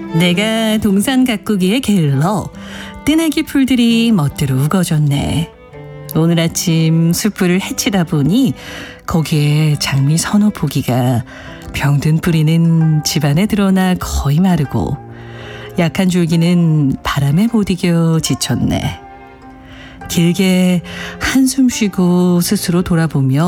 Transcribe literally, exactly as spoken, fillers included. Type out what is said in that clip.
내가 동산 가꾸기에 게을러 뜨내기 풀들이 멋대로 우거졌네. 오늘 아침 숯불을 헤치다 보니 거기에 장미 서너 포기가 병든 뿌리는 집안에 드러나 거의 마르고 약한 줄기는 바람에 못 이겨 지쳤네. 길게 한숨 쉬고 스스로 돌아보며